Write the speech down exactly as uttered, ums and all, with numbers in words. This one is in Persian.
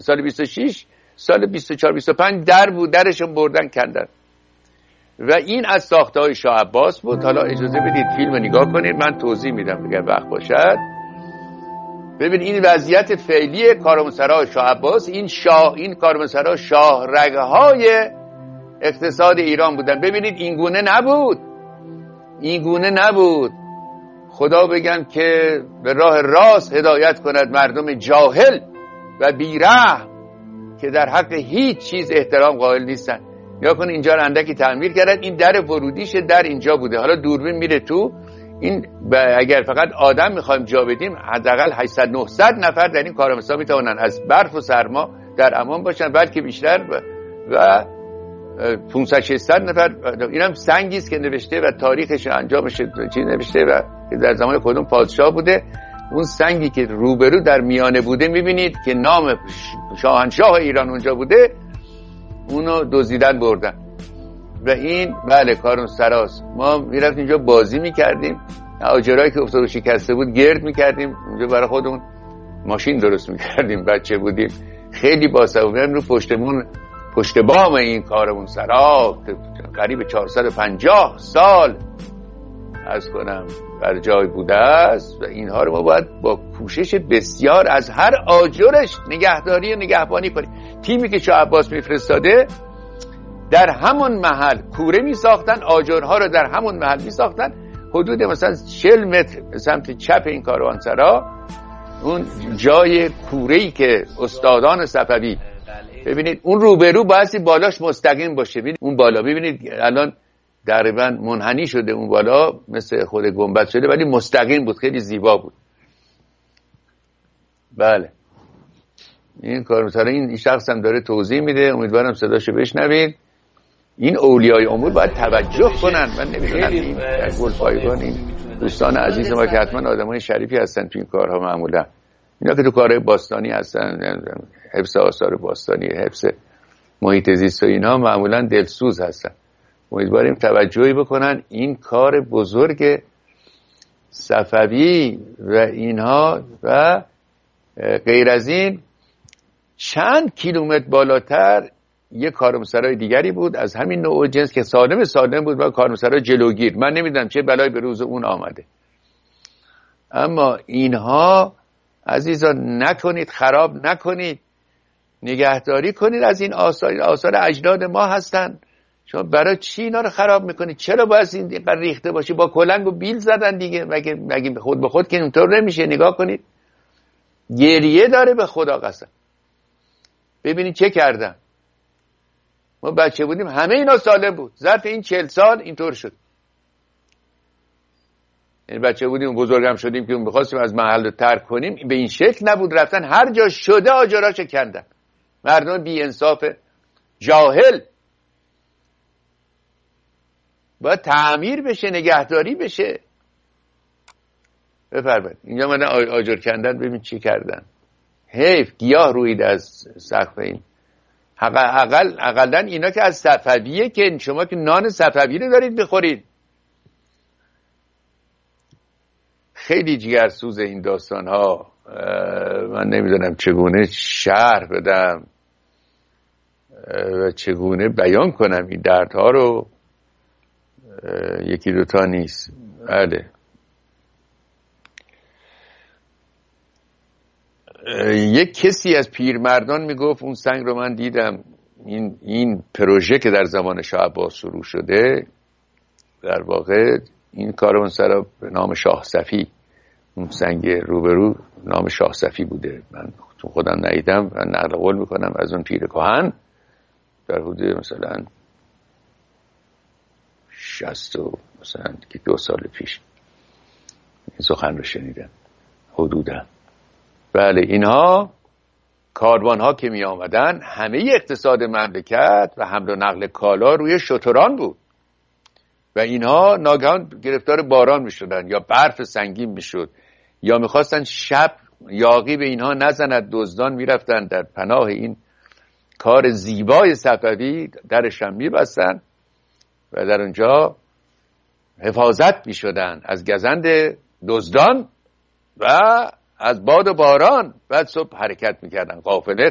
سال بیست و شش، سال بیست و چهار بیست و پنج در بود، درشون بردن کندن. و این از ساخته‌های شاه عباس بود. حالا اجازه بدید فیلم نگاه کنید، من توضیح میدم اگر وقت باشد. ببین این وضعیت فعلی کاروانسرای شاه عباس، این شاه این کاروانسرا شاهرگهای اقتصاد ایران بودن. ببینید این گونه نبود، این گونه نبود. خدا بگم که به راه راست هدایت کند مردم جاهل و بی‌رحم که در حق هیچ چیز احترام قائل نیستن. یا کن اینجا رو اندکی تعمیر کردن، این در ورودیش در اینجا بوده. حالا دوربین میره تو این، اگر فقط آدم میخوایم جا بدیم حداقل هشتصد نهصد نفر در این کاروانسرا میتونن از برف و سرما در امان باشن، بلکه بیشتر. و, و پانصد ششصد نفر. اینم سنگی است که نوشته و تاریخش انجامش چی نوشته و در زمان کدوم پادشاه بوده. اون سنگی که روبرو در میانه بوده میبینید که نام شاهنشاه ایران اونجا بوده، اونو دزدیدن بردن. و این بله کاروانسراست. ما میرفتیم اینجا بازی میکردیم، آجرایی که افتاد و شکسته بود گرد میکردیم اونجا برای خودمون، ماشین درست میکردیم بچه بودیم. خیلی باصبر رو پشتمون پشت بام این کاروانسرا قریب چهارصد و پنجاه سال از کنم بر جای بوده است. و اینها رو ما باید با کوشش بسیار از هر آجرش نگهداری و نگهبانی کنیم. تیمی که شاه عباس میفرستاده در همون محل کوره میساختن، آجرها رو در همون محل میساختن. حدود مثلا چهل متر سمت چپ این کاروانسرا اون جای کوره‌ای که استادان صفوی، ببینید اون روبرو بایستی بالاش مستقیم باشه. ببینید اون بالا، ببینید الان تقریبا منحنی شده اون بالا، مثل خود گنبد شده ولی مستقیم بود، خیلی زیبا بود. بله این کاروانسرا این شخص هم داره توضیح میده، امیدوارم صداشو بشنوید. این اولیای امور باید توجه کنن. من نمیدونم این در گلپایگان این دوستان عزیز ما که حتما آدمای شریفی هستن تو این کارها، معمولا اینا که تو کارهای باستانی هستن، حفظ آثار باستانی، حفظ محیط زیست و اینا، معمولا دلسوز هستن. امیدواریم توجهی بکنن. این کار بزرگ صفوی و اینها و غیر از این چند کیلومتر بالاتر یک کاروانسرای دیگری بود از همین نوع و جنس که سالم سالم بود و کاروانسرای جلوگیر. من نمیدونم چه بلایی به روز اون آمده. اما اینها عزیزان نکنید، خراب نکنید، نگهداری کنید از این آثار. آثار اجداد ما هستن. شما برای چی اینا رو خراب میکنید؟ چرا باید این اینقدر ریخته باشه؟ با کلنگ و بیل زدن دیگه، مگه مگه خود به خود که اینطور نمیشه. نگاه کنید گریه داره به خدا قسم. ببینید چه کردن. ما بچه بودیم همه اینا سالم بود، ظرف این چهل سال اینطور شد. یعنی بچه بودیم بزرگم شدیم که می‌خواستیم از محل ترک کنیم، به این شکل نبود. رفتن هر جا شده آجراشو کندن. مردم بی انصاف جاهل. باید تعمیر بشه، نگهداری بشه. بفرمایید اینجا من آجر کندن، ببین چی کردن. حیف گیاه روید از سقف این. اقل اقلا اینا که از صفویه که شما که نان صفوی رو دارید بخورید. خیلی جگرسوز این داستان ها. من نمیدونم چگونه شرح بدم و چگونه بیان کنم این دردها رو. یکی دوتا نیست. بله یک کسی از پیرمردان میگفت، اون سنگ رو من دیدم، این این پروژه که در زمان شاه عباس شروع شده، در واقع این کاروانسرا به نام شاه صفی، اون سنگ روبرو نام شاه صفی بوده. من چون خودم ندیدم و نقل قول میکنم از اون پیر کهن در حدود مثلا شصت و مثلا دو سال پیش این سخن رو شنیدم حدودا. بله اینها کاروان ها که می آمدن همه اقتصاد مملکت و حمل و نقل کالا روی شتران بود و اینها ناگهان گرفتار باران می شدن یا برف سنگین می شد یا می خواستن شب یاغی به اینها نزند. دزدان می رفتن در پناه این کار زیبای صفوی درش هم می بستن و در اونجا حفاظت می شدن از گزند دزدان و از باد و باران. بعد صبح حرکت می کردن قافله